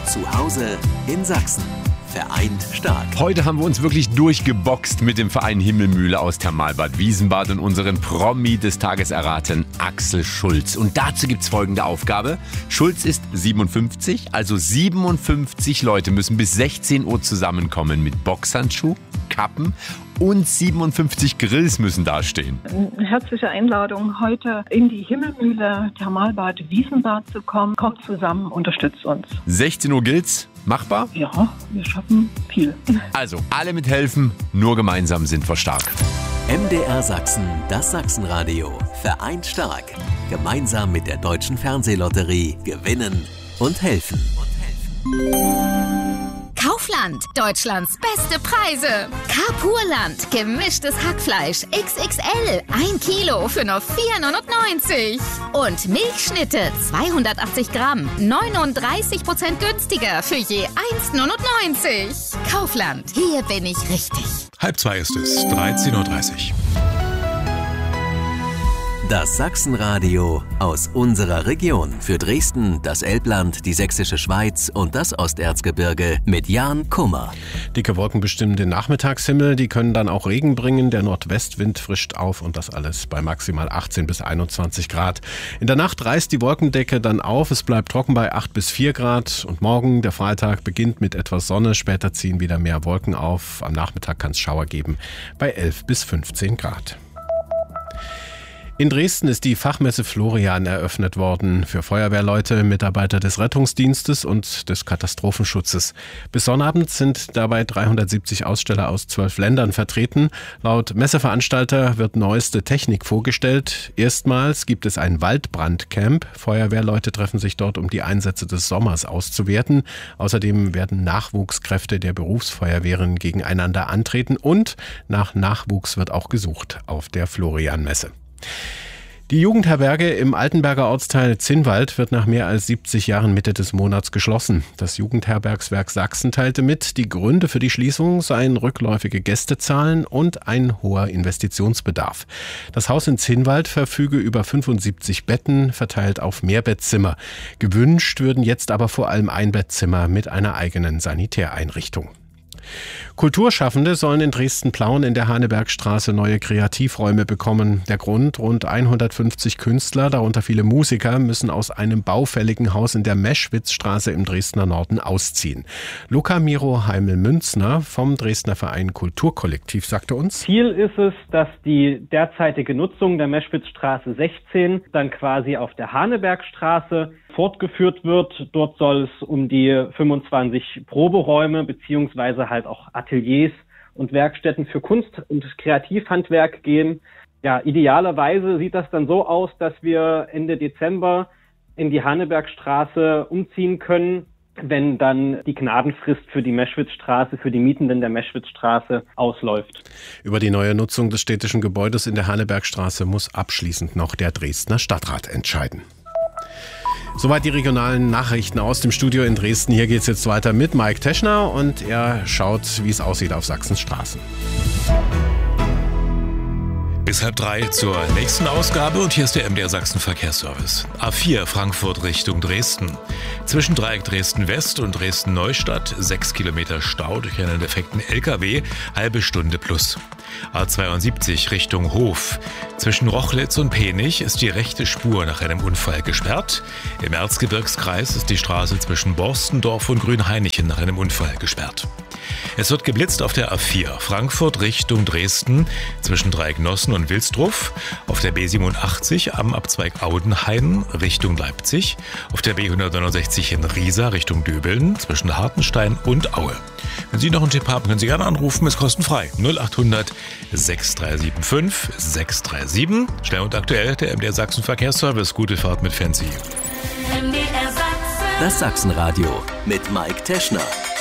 Zu Hause in Sachsen. Vereint stark. Heute haben wir uns wirklich durchgeboxt mit dem Verein Himmelmühle aus Thermalbad Wiesenbad und unseren Promi des Tages erraten, Axel Schulz. Und dazu gibt's folgende Aufgabe. Schulz ist 57, also 57 Leute müssen bis 16 Uhr zusammenkommen mit Boxhandschuh, Kappen und 57 Grills müssen dastehen. Eine herzliche Einladung, heute in die Himmelmühle Thermalbad Wiesenbad zu kommen. Kommt zusammen, unterstützt uns. 16 Uhr gilt's. Machbar? Ja, wir schaffen viel. Also, alle mithelfen, nur gemeinsam sind wir stark. MDR Sachsen, das Sachsenradio. Vereint stark. Gemeinsam mit der Deutschen Fernsehlotterie gewinnen und helfen. Kaufland, Deutschlands beste Preise. Carpurland, gemischtes Hackfleisch XXL, 1 Kilo für nur 4,99 €. Und Milchschnitte, 280 Gramm, 39% günstiger für je 1,99 €. Kaufland, hier bin ich richtig. 1:30 ist es, 13:30 Uhr. Das Sachsenradio aus unserer Region. Für Dresden, das Elbland, die Sächsische Schweiz und das Osterzgebirge mit Jan Kummer. Dicke Wolken bestimmen den Nachmittagshimmel, die können dann auch Regen bringen. Der Nordwestwind frischt auf und das alles bei maximal 18 bis 21 Grad. In der Nacht reißt die Wolkendecke dann auf, es bleibt trocken bei 8 bis 4 Grad. Und morgen, der Freitag, beginnt mit etwas Sonne, später ziehen wieder mehr Wolken auf. Am Nachmittag kann es Schauer geben bei 11 bis 15 Grad. In Dresden ist die Fachmesse Florian eröffnet worden für Feuerwehrleute, Mitarbeiter des Rettungsdienstes und des Katastrophenschutzes. Bis Sonnabend sind dabei 370 Aussteller aus 12 Ländern vertreten. Laut Messeveranstalter wird neueste Technik vorgestellt. Erstmals gibt es ein Waldbrandcamp. Feuerwehrleute treffen sich dort, um die Einsätze des Sommers auszuwerten. Außerdem werden Nachwuchskräfte der Berufsfeuerwehren gegeneinander antreten und nach Nachwuchs wird auch gesucht auf der Florian-Messe. Die Jugendherberge im Altenberger Ortsteil Zinnwald wird nach mehr als 70 Jahren Mitte des Monats geschlossen. Das Jugendherbergswerk Sachsen teilte mit, die Gründe für die Schließung seien rückläufige Gästezahlen und ein hoher Investitionsbedarf. Das Haus in Zinnwald verfüge über 75 Betten, verteilt auf Mehrbettzimmer. Gewünscht würden jetzt aber vor allem Einbettzimmer mit einer eigenen Sanitäreinrichtung. Kulturschaffende sollen in Dresden-Plauen in der Hanebergstraße neue Kreativräume bekommen. Der Grund: rund 150 Künstler, darunter viele Musiker, müssen aus einem baufälligen Haus in der Meschwitzstraße im Dresdner Norden ausziehen. Luca Miro Heimel-Münzner vom Dresdner Verein Kulturkollektiv sagte uns: Ziel ist es, dass die derzeitige Nutzung der Meschwitzstraße 16 dann quasi auf der Hanebergstraße fortgeführt wird. Dort soll es um die 25 Proberäume beziehungsweise halt auch Ateliers und Werkstätten für Kunst- und Kreativhandwerk gehen. Ja, idealerweise sieht das dann so aus, dass wir Ende Dezember in die Hanebergstraße umziehen können, wenn dann die Gnadenfrist für die Meschwitzstraße, für die Mietenden der Meschwitzstraße ausläuft. Über die neue Nutzung des städtischen Gebäudes in der Hanebergstraße muss abschließend noch der Dresdner Stadtrat entscheiden. Soweit die regionalen Nachrichten aus dem Studio in Dresden. Hier geht's jetzt weiter mit Mike Teschner und er schaut, wie es aussieht auf Sachsens Straßen. Bis 2:30 zur nächsten Ausgabe und hier ist der MDR Sachsen Verkehrsservice. A4 Frankfurt Richtung Dresden. Zwischen Dreieck Dresden West und Dresden Neustadt 6 Kilometer Stau durch einen defekten LKW, halbe Stunde plus. A72 Richtung Hof. Zwischen Rochlitz und Penich ist die rechte Spur nach einem Unfall gesperrt. Im Erzgebirgskreis ist die Straße zwischen Borstendorf und Grünhainichen nach einem Unfall gesperrt. Es wird geblitzt auf der A4 Frankfurt Richtung Dresden zwischen Dreiecknossen und Wilsdruff, auf der B87 am Abzweig Audenhain Richtung Leipzig, auf der B169 in Riesa Richtung Döbeln zwischen Hartenstein und Aue. Wenn Sie noch einen Tipp haben, können Sie gerne anrufen, ist kostenfrei. 0800 6375 637. Schnell und aktuell der MDR Sachsen Verkehrsservice. Gute Fahrt mit Fancy. Das Sachsenradio mit Mike Teschner.